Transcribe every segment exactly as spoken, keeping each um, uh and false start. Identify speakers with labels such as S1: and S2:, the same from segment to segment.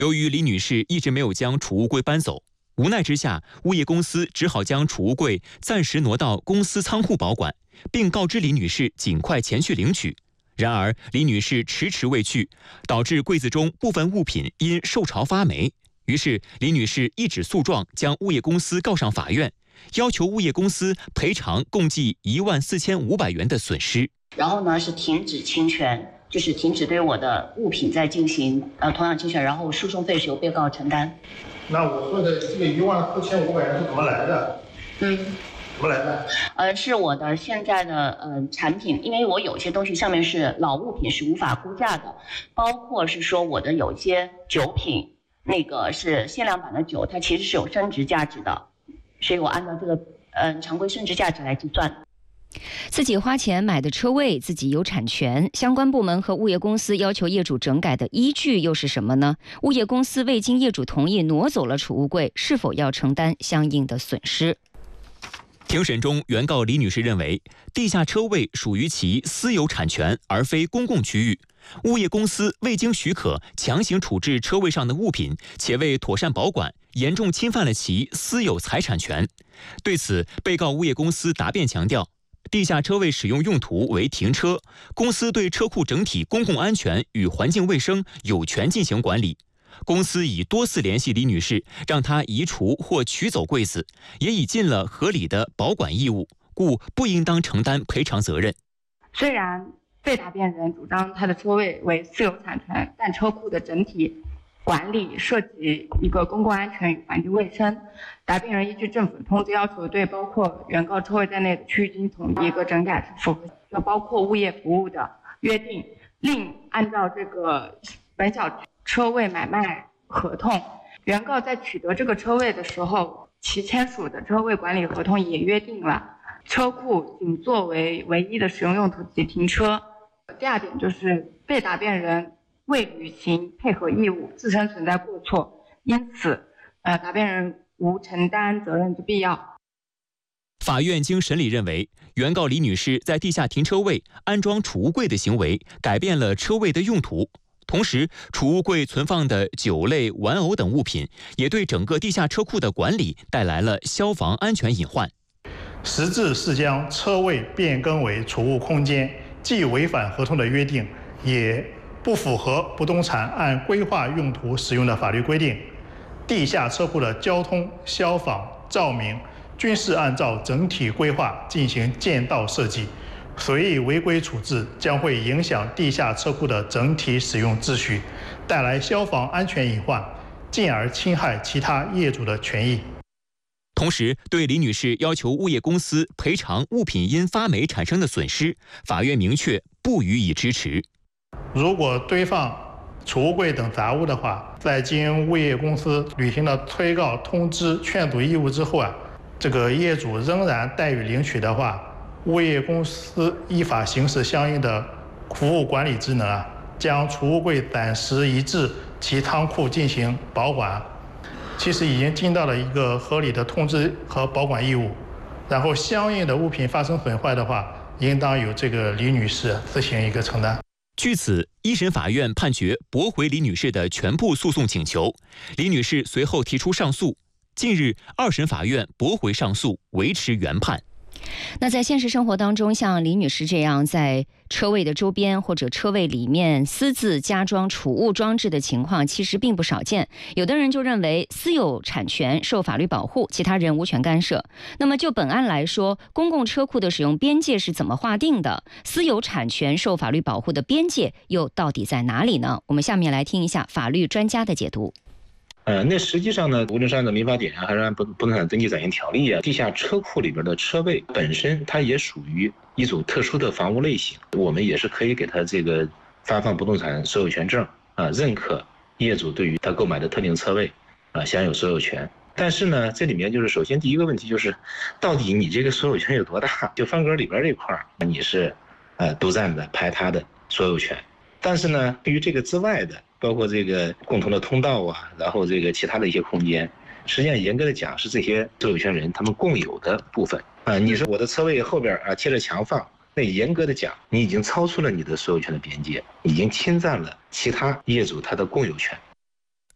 S1: 由于李女士一直没有将储物柜搬走，无奈之下，物业公司只好将储物柜暂时挪到公司仓库保管，并告知李女士尽快前去领取。然而，李女士迟迟未去，导致柜子中部分物品因受潮发霉。于是，李女士一纸诉状将物业公司告上法院，要求物业公司赔偿共计一万四千五百元的损失。
S2: 然后呢，是停止侵权。就是停止对我的物品再进行呃同样侵权，然后诉讼费是由被告承担。
S3: 那我说的这个一万四千五百元是怎么来的？嗯，怎么来的？
S2: 呃，是我的现在的呃产品，因为我有些东西上面是老物品是无法估价的，包括是说我的有些酒品，那个是限量版的酒，它其实是有升值价值的，所以我按照这个嗯、呃、常规升值价值来计算。
S4: 自己花钱买的车位，自己有产权，相关部门和物业公司要求业主整改的依据又是什么呢？物业公司未经业主同意挪走了储物柜，是否要承担相应的损失？
S1: 庭审中，原告李女士认为，地下车位属于其私有产权，而非公共区域。物业公司未经许可强行处置车位上的物品，且未妥善保管，严重侵犯了其私有财产权。对此，被告物业公司答辩强调，地下车位使用用途为停车，公司对车库整体公共安全与环境卫生有权进行管理。公司已多次联系李女士，让她移除或取走柜子，也已尽了合理的保管义务，故不应当承担赔偿责任。
S5: 虽然被答辩人主张他的车位为私有产权，但车库的整体管理涉及一个公共安全与环境卫生。答辩人依据政府的通知要求，对包括原告车位在内的区域进行统一一个整改是符合，要包括物业服务的约定。另按照这个本小车位买卖合同，原告在取得这个车位的时候，其签署的车位管理合同也约定了车库仅作为唯一的使用用途及停车。第二点就是被答辩人未履行配合义务，自身存在过错，因此，呃，答辩人无承担责任之必要。
S1: 法院经审理认为，原告李女士在地下停车位安装储物柜的行为，改变了车位的用途。同时，储物柜存放的酒类、玩偶等物品，也对整个地下车库的管理带来了消防安全隐患。
S3: 实质是将车位变更为储物空间，既违反合同的约定，也不符合不动产按规划用途使用的法律规定。地下车库的交通、消防、照明均是按照整体规划进行建造设计，随意违规处置将会影响地下车库的整体使用秩序，带来消防安全隐患，进而侵害其他业主的权益。
S1: 同时，对李女士要求物业公司赔偿物品因发霉产生的损失，法院明确不予以支持。
S3: 如果堆放储物柜等杂物的话，在经物业公司履行了催告、通知、劝阻义务之后啊，这个业主仍然怠于领取的话，物业公司依法行使相应的服务管理职能啊，将储物柜暂时移至其仓库进行保管，其实已经尽到了一个合理的通知和保管义务。然后相应的物品发生损坏的话，应当由这个李女士自行一个承担。
S1: 据此，一审法院判决驳回李女士的全部诉讼请求，李女士随后提出上诉。近日，二审法院驳回上诉，维持原判。
S4: 那在现实生活当中，像李女士这样在车位的周边或者车位里面私自加装储物装置的情况其实并不少见。有的人就认为私有产权受法律保护，其他人无权干涉。那么就本案来说，公共车库的使用边界是怎么划定的？私有产权受法律保护的边界又到底在哪里呢？我们下面来听一下法律专家的解读。
S6: 呃，那实际上呢，无论是按照民法典啊，还是按不不动产登记暂行条例啊，地下车库里边的车位本身它也属于一种特殊的房屋类型，我们也是可以给它这个发放不动产所有权证啊，认可业主对于他购买的特定车位啊享有所有权。但是呢，这里面就是首先第一个问题就是，到底你这个所有权有多大？就方格里边这块你是呃独占的排他的所有权，但是呢，对于这个之外的，包括这个共同的通道啊，然后这个其他的一些空间，实际上严格的讲是这些所有权人他们共有的部分啊。你说我的车位后边啊贴着墙放，那严格的讲，你已经超出了你的所有权的边界，已经侵占了其他业主他的共有权。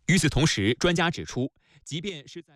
S1: 与此同时，专家指出，即便是在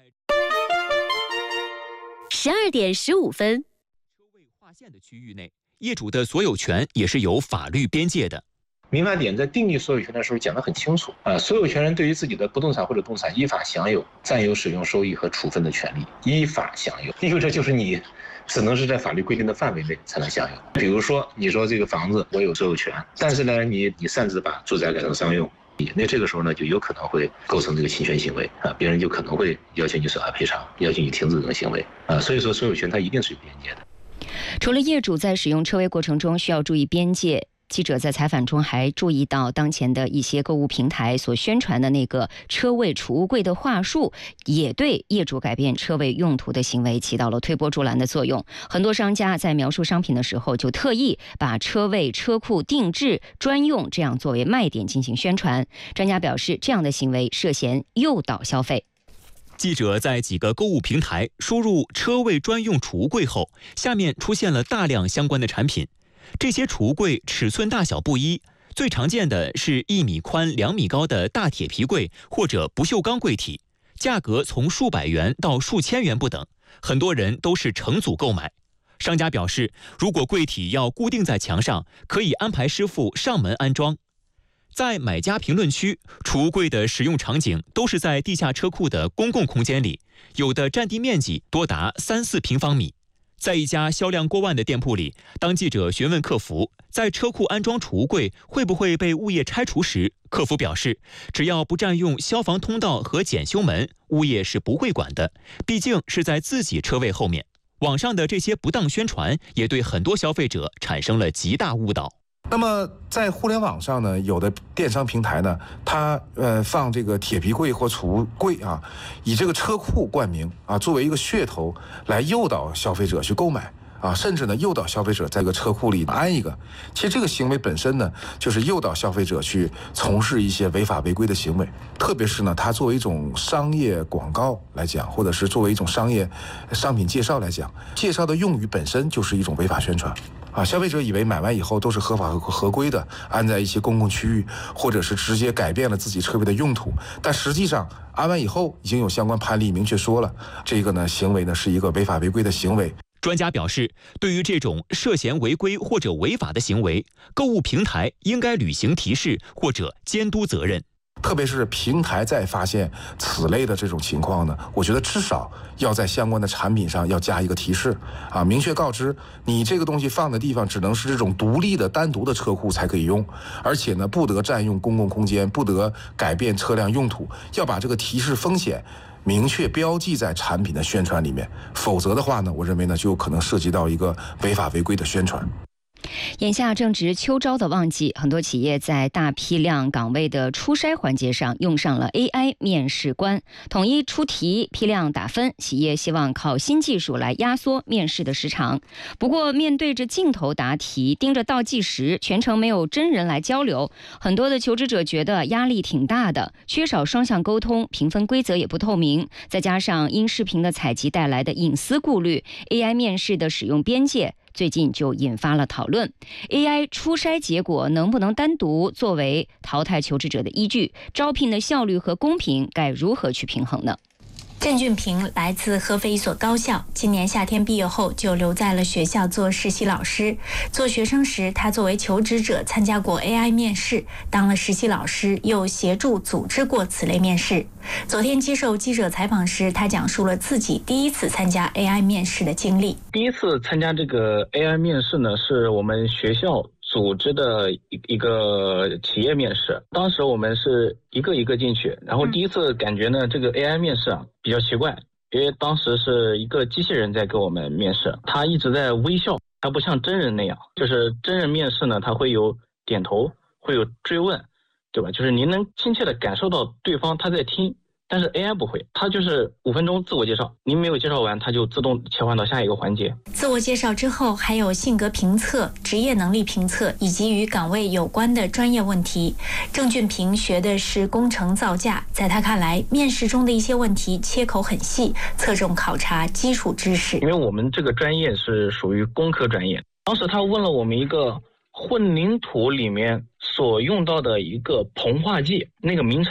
S7: 十二点十五分，
S1: 车位划线的区域内，业主的所有权也是有法律边界的。
S6: 民法典在定义所有权的时候讲得很清楚啊，所有权人对于自己的不动产或者动产依法享有占有、使用、收益和处分的权利，依法享有，意味着就是你只能是在法律规定的范围内才能享有。比如说，你说这个房子我有所有权，但是呢，你你擅自把住宅改成商用，那这个时候呢，就有可能会构成这个侵权行为啊，别人就可能会要求你损害赔偿，要求你停止这种行为啊。所以说，所有权它一定是有边界的。
S4: 除了业主在使用车位过程中需要注意边界，记者在采访中还注意到，当前的一些购物平台所宣传的那个车位储物柜的话术，也对业主改变车位用途的行为起到了推波助澜的作用。很多商家在描述商品的时候，就特意把车位、车库定制专用这样作为卖点进行宣传。专家表示，这样的行为涉嫌诱导消费。
S1: 记者在几个购物平台输入车位专用储物柜后，下面出现了大量相关的产品。这些储物柜尺寸大小不一，最常见的是一米宽、两米高的大铁皮柜或者不锈钢柜体，价格从数百元到数千元不等，很多人都是成组购买。商家表示，如果柜体要固定在墙上，可以安排师傅上门安装。在买家评论区，储物柜的使用场景都是在地下车库的公共空间里，有的占地面积多达三四平方米。在一家销量过万的店铺里，当记者询问客服在车库安装储物柜会不会被物业拆除时，客服表示，只要不占用消防通道和检修门，物业是不会管的，毕竟是在自己车位后面。网上的这些不当宣传也对很多消费者产生了极大误导。
S8: 那么在互联网上呢，有的电商平台呢，它呃放这个铁皮柜或储物柜啊，以这个车库冠名啊，作为一个噱头来诱导消费者去购买啊，甚至呢诱导消费者在这个车库里安一个。其实这个行为本身呢，就是诱导消费者去从事一些违法违规的行为。特别是呢，它作为一种商业广告来讲，或者是作为一种商业商品介绍来讲，介绍的用语本身就是一种违法宣传。啊，消费者以为买完以后都是合法和合规的，安在一些公共区域，或者是直接改变了自己车位的用途，但实际上安完以后，已经有相关判例明确说了，这个呢行为呢是一个违法违规的行为。
S1: 专家表示，对于这种涉嫌违规或者违法的行为，购物平台应该履行提示或者监督责任。
S8: 特别是平台在发现此类的这种情况呢，我觉得至少要在相关的产品上要加一个提示啊，明确告知你这个东西放的地方只能是这种独立的单独的车库才可以用，而且呢不得占用公共空间，不得改变车辆用途，要把这个提示风险明确标记在产品的宣传里面，否则的话呢，我认为呢就有可能涉及到一个违法违规的宣传。
S4: 眼下正值秋招的旺季，很多企业在大批量岗位的初筛环节上用上了 A I 面试官，统一出题、批量打分。企业希望靠新技术来压缩面试的时长。不过，面对着镜头答题，盯着倒计时，全程没有真人来交流，很多的求职者觉得压力挺大的，缺少双向沟通，评分规则也不透明，再加上因视频的采集带来的隐私顾虑 ，A I 面试的使用边界最近就引发了讨论。 A I 初筛结果能不能单独作为淘汰求职者的依据？招聘的效率和公平该如何去平衡呢？
S9: 郑俊平来自合肥一所高校，今年夏天毕业后就留在了学校做实习老师。做学生时，他作为求职者参加过 A I 面试，当了实习老师又协助组织过此类面试。昨天接受记者采访时，他讲述了自己第一次参加 A I 面试的经历。
S10: 第一次参加这个 A I 面试呢，是我们学校组织的一一个企业面试，当时我们是一个一个进去，然后第一次感觉呢，这个 A I 面试啊比较奇怪，因为当时是一个机器人在给我们面试，他一直在微笑，他不像真人那样，就是真人面试呢，他会有点头，会有追问，对吧？就是您能亲切的感受到对方他在听。但是 A I 不会，它就是五分钟自我介绍，您没有介绍完，它就自动切换到下一个环节。
S9: 自我介绍之后，还有性格评测、职业能力评测以及与岗位有关的专业问题。郑俊平学的是工程造价，在他看来，面试中的一些问题切口很细，侧重考察基础知识。
S10: 因为我们这个专业是属于工科专业，当时他问了我们一个混凝土里面所用到的一个硼化剂，那个名称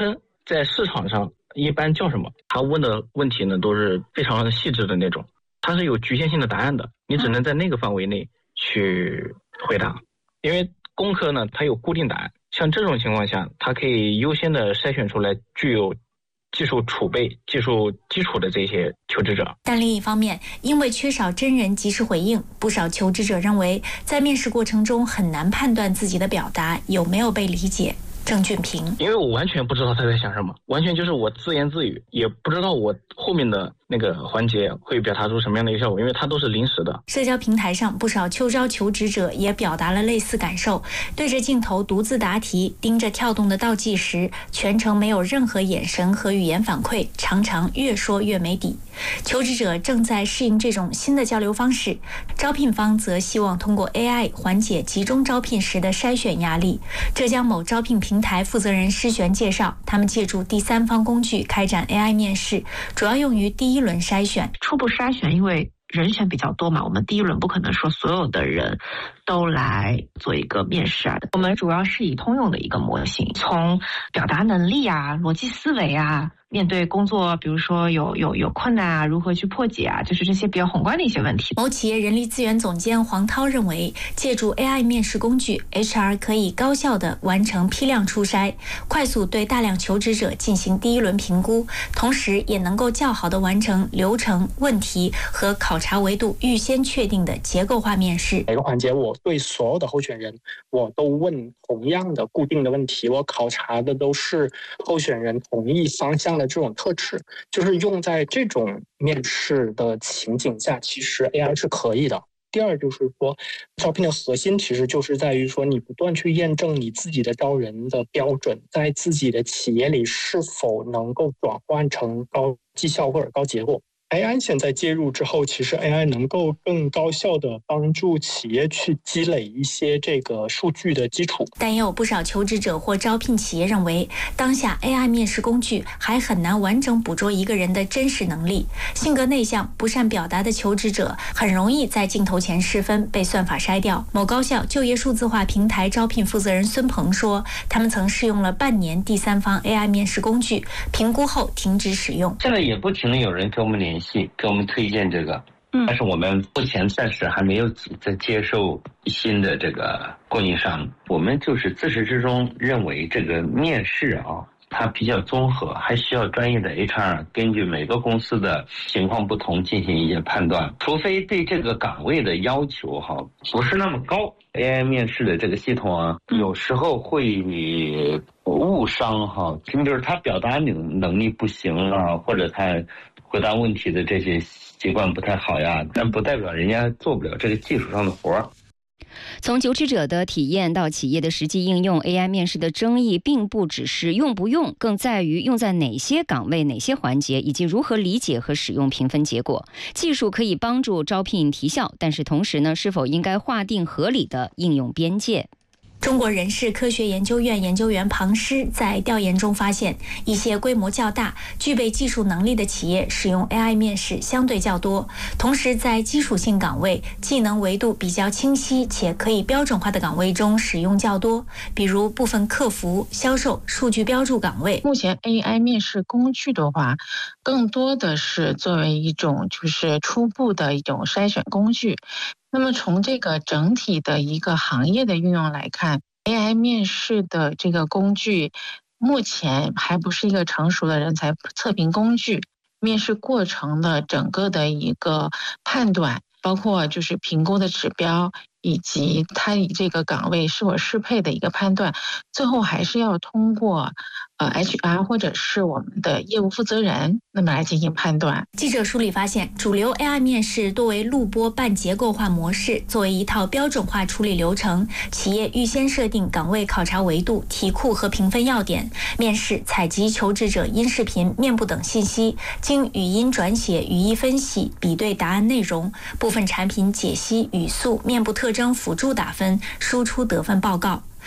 S10: 在市场上一般叫什么？他问的问题呢都是非常细致的那种，它是有局限性的答案的，你只能在那个范围内去回答。因为工科呢它有固定答案，像这种情况下，它可以优先的筛选出来具有技术储备、技术基础的这些求职者。
S9: 但另一方面，因为缺少真人及时回应，不少求职者认为在面试过程中很难判断自己的表达有没有被理解。郑俊平，
S10: 因为我完全不知道他在想什么，完全就是我自言自语，也不知道我后面的那个环节会表达出什么样的一个效果，因为它都是临时的。
S9: 社交平台上不少秋招求职者也表达了类似感受，对着镜头独自答题，盯着跳动的倒计时，全程没有任何眼神和语言反馈，常常越说越没底。求职者正在适应这种新的交流方式，招聘方则希望通过 A I 缓解集中招聘时的筛选压力。浙江某招聘平台负责人施璇介绍，他们借助第三方工具开展 A I 面试，主要用于第一轮筛选。
S11: 初步筛选，因为人选比较多嘛，我们第一轮不可能说所有的人都来做一个面试啊。我们主要是以通用的一个模型，从表达能力啊、逻辑思维啊，面对工作，比如说有有有困难啊，如何去破解啊，就是这些比较宏观的一些问题。
S9: 某企业人力资源总监黄涛认为，借助 A I 面试工具 ，H R 可以高效地完成批量初筛，快速对大量求职者进行第一轮评估，同时也能够较好地完成流程、问题和考察维度预先确定的结构化面试。
S12: 每个环节我对所有的候选人我都问同样的固定的问题，我考察的都是候选人同一方向的这种特质，就是用在这种面试的情景下，其实 A I 是可以的。第二就是说，招聘的核心其实就是在于说，你不断去验证你自己的招人的标准，在自己的企业里是否能够转换成高绩效或者高结果。A I 现在介入之后，其实 A I 能够更高效地帮助企业去积累一些这个数据的基础。
S9: 但也有不少求职者或招聘企业认为，当下 A I 面试工具还很难完整捕捉一个人的真实能力。性格内向、不善表达的求职者很容易在镜头前失分，被算法筛掉。某高校就业数字化平台招聘负责人孙鹏说，他们曾试用了半年第三方 A I 面试工具，评估后停止使用。
S13: 现在也不停地有人给我们联系，给我们推荐这个，但是我们目前暂时还没有在接受新的这个供应商。我们就是自始至终认为这个面试啊，它比较综合，还需要专业的 H R 根据每个公司的情况不同进行一些判断，除非对这个岗位的要求哈不是那么高。A I 面试的这个系统啊，有时候会误伤哈，你比如他表达能能力不行啊，或者他回答问题的这些习惯不太好呀，但不代表人家做不了这个技术上的活儿。
S4: 从求职者的体验到企业的实际应用， A I 面试的争议并不只是用不用，更在于用在哪些岗位、哪些环节，以及如何理解和使用评分结果。技术可以帮助招聘提效，但是同时呢，是否应该划定合理的应用边界？
S9: 中国人事科学研究院研究员庞师在调研中发现，一些规模较大、具备技术能力的企业使用 A I 面试相对较多，同时在基础性岗位、技能维度比较清晰且可以标准化的岗位中使用较多，比如部分客服、销售、数据标注岗位。
S11: 目前 A I 面试工具的话，更多的是作为一种就是初步的一种筛选工具。那么从这个整体的一个行业的运用来看， A I 面试的这个工具目前还不是一个成熟的人才测评工具，面试过程的整个的一个判断，包括就是评估的指标，以及他以这个岗位是否适配的一个判断，最后还是要通过呃 H R 或者是我们的业务负责人那么来进行判断。
S9: 记者梳理发现，主流 A I 面试多为录播半结构化模式，作为一套标准化处理流程，企业预先设定岗位考察维度、题库和评分要点，面试采集求职者音视频、面部等信息，经语音转写、语义分析，比对答案内容，部分产品解析、语速、面部特征辅助打分，输出得分报告。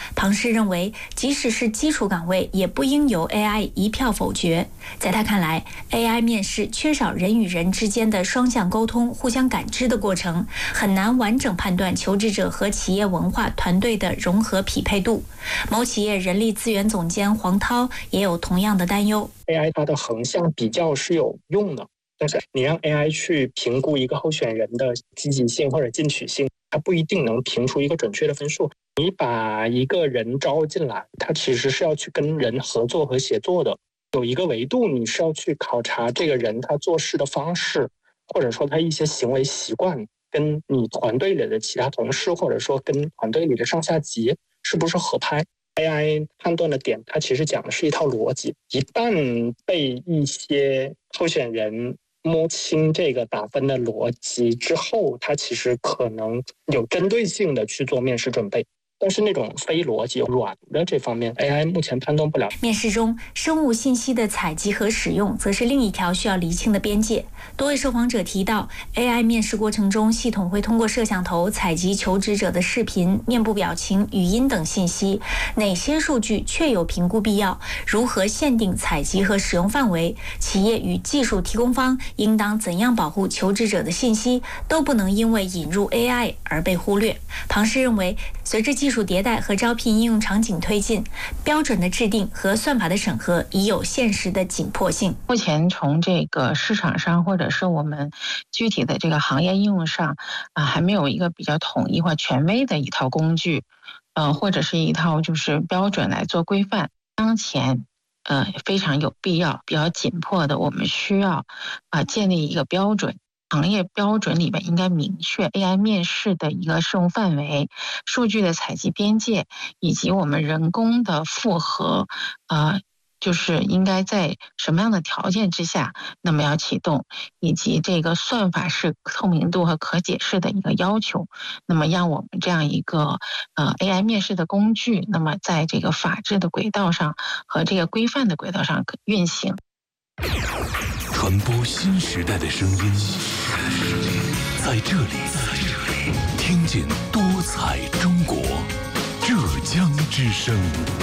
S9: 庞氏认为，即使是基础岗位，也不应由 A I 一票否决。在他看来 ，A I 面试缺少人与人之间的双向沟通、互相感知的过程，很难完整判断求职者和企业文化团队的融合匹配度。某企业人力资源总监黄涛也有同样的担忧。
S12: A I 它的横向比较是有用的，但是你让 A I 去评估一个候选人的积极性或者进取性，它不一定能评出一个准确的分数。你把一个人招进来，他其实是要去跟人合作和协作的。有一个维度，你是要去考察这个人他做事的方式，或者说他一些行为习惯，跟你团队里的其他同事，或者说跟团队里的上下级是不是合拍。A I 判断的点，它其实讲的是一套逻辑。一旦被一些候选人摸清这个打分的逻辑之后，它其实可能有针对性的去做面试准备。但是那种非逻辑软的这方面 A I 目前判断不了。
S9: 面试中生物信息的采集和使用则是另一条需要厘清的边界。多位受访者提到 A I 面试过程中，系统会通过摄像头采集求职者的视频、面部表情、语音等信息，哪些数据确有评估必要，如何限定采集和使用范围，企业与技术提供方应当怎样保护求职者的信息，都不能因为引入 A I 而被忽略。庞氏认为，随着技术迭代和招聘应用场景推进，标准的制定和算法的审核已有现实的紧迫性。
S11: 目前从这个市场上或者是我们具体的这个行业应用上啊，还没有一个比较统一或权威的一套工具，呃，或者是一套就是标准来做规范。当前呃非常有必要、比较紧迫的，我们需要啊建立一个标准。行业标准里面应该明确 A I 面试的一个适用范围、数据的采集边界，以及我们人工的复核，呃，就是应该在什么样的条件之下，那么要启动，以及这个算法是透明度和可解释的一个要求，那么让我们这样一个呃 A I 面试的工具，那么在这个法治的轨道上和这个规范的轨道上运行。
S14: 传播新时代的声音，在这里听见多彩中国，浙江之声。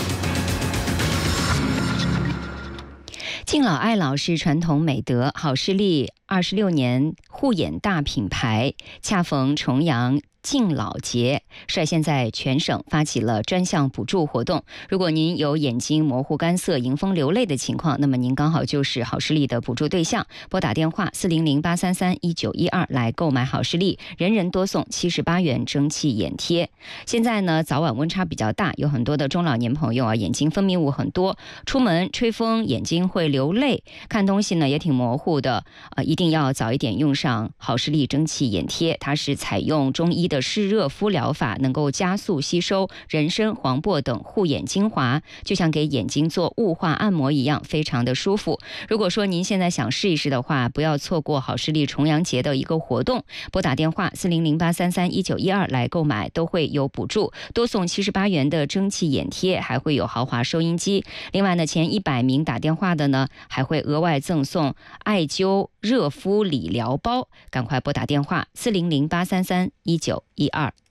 S4: 敬老爱老是传统美德，好视力二十六年护眼大品牌，恰逢重阳敬老节，率先在全省发起了专项补助活动。如果您有眼睛模糊、干涩、迎风流泪的情况，那么您刚好就是好视力的补助对象。拨打电话四零零八三三一九一二来购买好视力，人人多送七十八元蒸汽眼贴。现在呢，早晚温差比较大，有很多的中老年朋友啊，眼睛分泌物很多，出门吹风眼睛会流泪，看东西呢也挺模糊的，呃，一定要早一点用上好视力蒸汽眼贴。它是采用中医的湿热敷疗法，能够加速吸收人参、黄柏等护眼精华，就像给眼睛做雾化按摩一样，非常的舒服。如果说您现在想试一试的话，不要错过好视力重阳节的一个活动，拨打电话四零零八三三一九一二来购买，都会有补助，多送七十八元的蒸汽眼贴，还会有豪华收音机。另外呢，前一百名打电话的呢，还会额外赠送艾灸热敷理疗包，赶快拨打电话四零零八三三一九一二。